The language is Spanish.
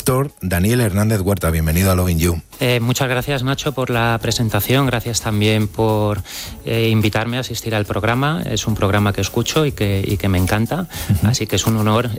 Doctor Daniel Hernández Huerta, bienvenido a Loving You. Muchas gracias, Nacho, por la presentación. Gracias también por invitarme a asistir al programa. Es un programa que escucho y que me encanta, así que es un honor